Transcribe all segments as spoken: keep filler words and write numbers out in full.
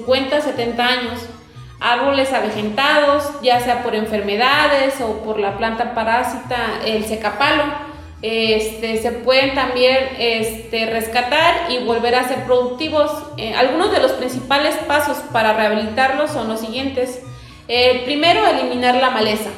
cincuenta, setenta años. Árboles avejentados, ya sea por enfermedades o por la planta parásita, el secapalo, este, se pueden también este, rescatar y volver a ser productivos. Eh, algunos de los principales pasos para rehabilitarlos son los siguientes. Eh, primero, eliminar la maleza.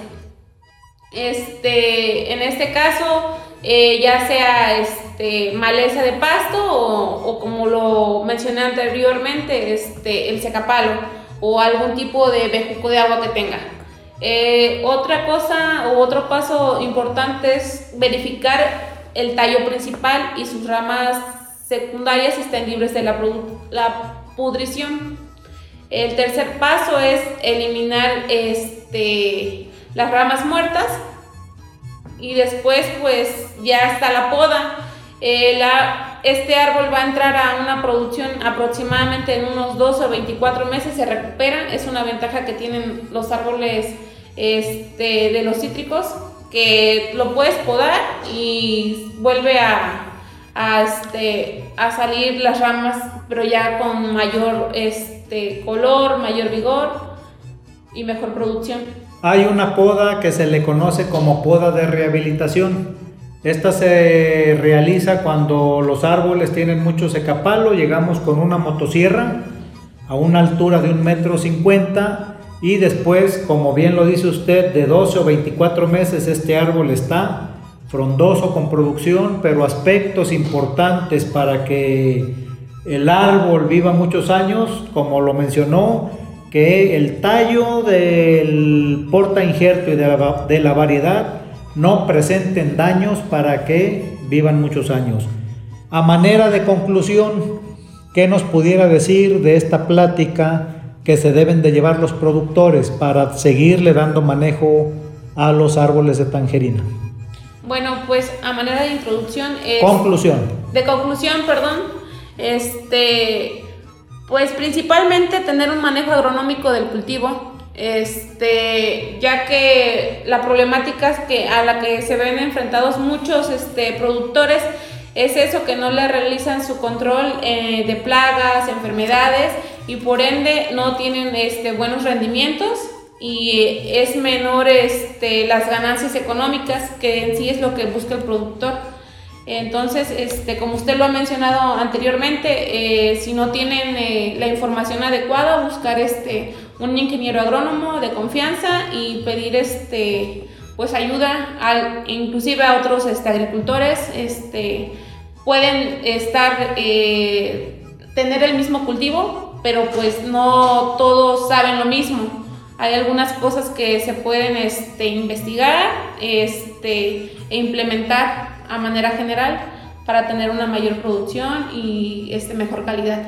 Este, en este caso, eh, ya sea este, maleza de pasto o, o como lo mencioné anteriormente, este, el secapalo o algún tipo de bejuco de agua que tenga. Eh, otra cosa o otro paso importante es verificar el tallo principal y sus ramas secundarias estén libres de la, la pudrición. El tercer paso es eliminar este, las ramas muertas y después pues ya está la poda. Eh, la, este árbol va a entrar a una producción aproximadamente en unos doce o veinticuatro meses, se recupera. Es una ventaja que tienen los árboles este, de los cítricos, que lo puedes podar y vuelve a, a, este, a salir las ramas, pero ya con mayor este, color, mayor vigor y mejor producción. Hay una poda que se le conoce como poda de rehabilitación. Esta se realiza cuando los árboles tienen mucho secapalo. Llegamos con una motosierra a una altura de un metro cincuenta y después, como bien lo dice usted, de doce o veinticuatro meses este árbol está frondoso con producción, pero aspectos importantes para que el árbol viva muchos años, como lo mencionó, que el tallo del porta injerto y de la, de la variedad no presenten daños para que vivan muchos años. A manera de conclusión, ¿qué nos pudiera decir de esta plática que se deben de llevar los productores para seguirle dando manejo a los árboles de tangerina? Bueno, pues a manera de introducción es, conclusión. De conclusión, perdón, este, pues principalmente tener un manejo agronómico del cultivo. Este, ya que la problemática que, a la que se ven enfrentados muchos este, productores es eso, que no le realizan su control eh, de plagas, enfermedades, y por ende no tienen este, buenos rendimientos y es menor este, las ganancias económicas, que en sí es lo que busca el productor. Entonces, este, como usted lo ha mencionado anteriormente, eh, si no tienen eh, la información adecuada, buscar este, un ingeniero agrónomo de confianza y pedir este, pues, ayuda, al, inclusive a otros este, agricultores. Este, pueden estar, eh, tener el mismo cultivo, pero pues no todos saben lo mismo. Hay algunas cosas que se pueden este, investigar este, e implementar a manera general para tener una mayor producción y este, mejor calidad.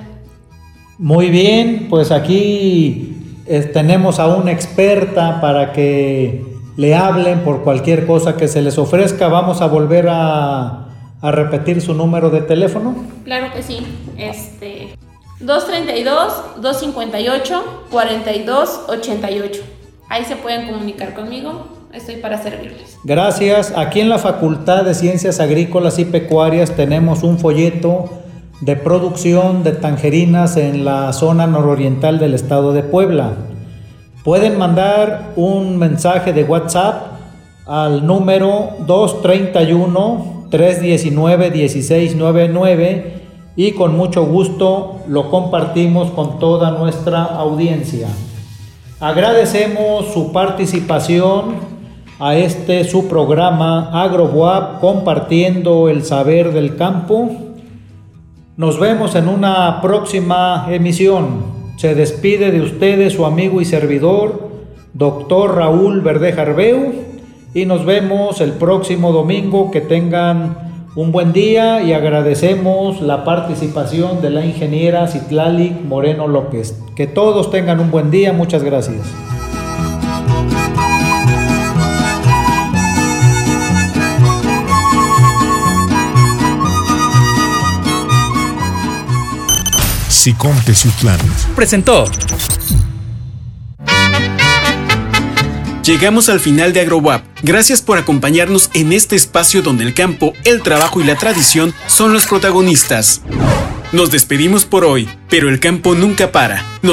Muy bien, pues aquí eh, tenemos a una experta para que le hablen por cualquier cosa que se les ofrezca. Vamos a volver a, a repetir su número de teléfono. Claro que sí, este, dos treinta y dos, dos cincuenta y ocho, cuarenta y dos ochenta y ocho. Ahí se pueden comunicar conmigo. Estoy para servirles. Gracias. Aquí en la Facultad de Ciencias Agrícolas y Pecuarias tenemos un folleto de producción de tangerinas en la zona nororiental del estado de Puebla. Pueden mandar un mensaje de WhatsApp al número dos treinta y uno, tres diecinueve, dieciséis noventa y nueve y con mucho gusto lo compartimos con toda nuestra audiencia. Agradecemos su participación a este su programa AgroBuap, compartiendo el saber del campo. Nos vemos en una próxima emisión. Se despide de ustedes su amigo y servidor, doctor Raúl Verdeja Arbeu, y nos vemos el próximo domingo. Que tengan un buen día y agradecemos la participación de la ingeniera Citlali Moreno López. Que todos tengan un buen día. Muchas gracias. SICOM Teciutlán presentó. Llegamos al final de AgroBuap. Gracias por acompañarnos en este espacio donde el campo, el trabajo y la tradición son los protagonistas. Nos despedimos por hoy, pero el campo nunca para. Nos